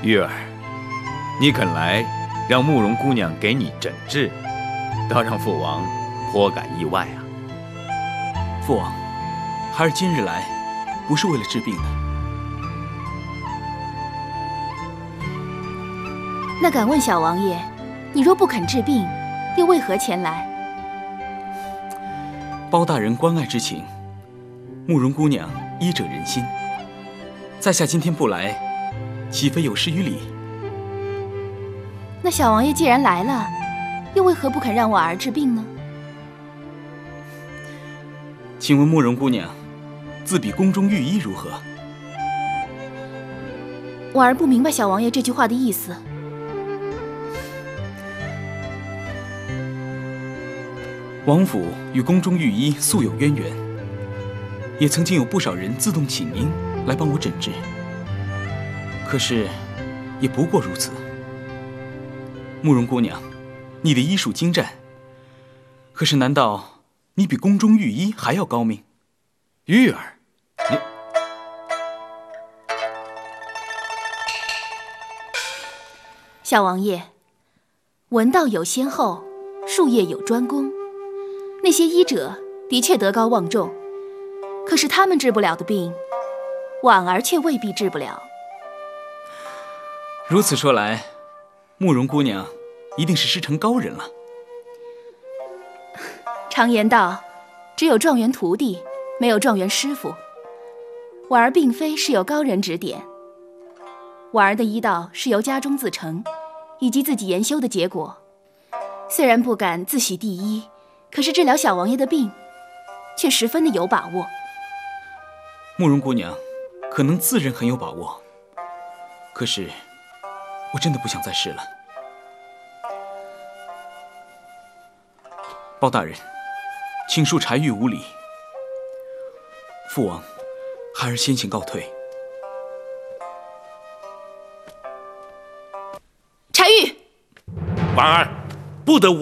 玉儿，你肯来让慕容姑娘给你诊治，倒让父王颇感意外啊。 父王，孩儿今日来，不是为了治病的。 那敢问小王爷，你若不肯治病，又为何前来？ 包大人关爱之情，慕容姑娘医者仁心，在下今天不来，岂非有失于礼？ 那小王爷既然来了，又为何不肯让婉儿治病呢？ 请问慕容姑娘，自比宫中御医如何？ 婉儿不明白小王爷这句话的意思。 王府与宫中御医素有渊源，也曾经有不少人自动请缨来帮我诊治。可是，也不过如此。慕容姑娘，你的医术精湛，可是难道你比宫中御医还要高明？ 玉儿，你…… 小王爷，文道有先后，术业有专攻。那些医者的确德高望重，可是他们治不了的病，婉儿却未必治不了。 如此说来，慕容姑娘一定是师承高人了。 常言道，只有状元徒弟，没有状元师傅。婉儿并非是有高人指点，婉儿的医道是由家中自成，以及自己研修的结果。虽然不敢自诩第一，可是治疗小王爷的病，却十分的有把握。 慕容姑娘可能自认很有把握，可是我真的不想再试了。包大人，请恕柴玉无礼。父王，孩儿先行告退。 柴玉， 婉儿，不得无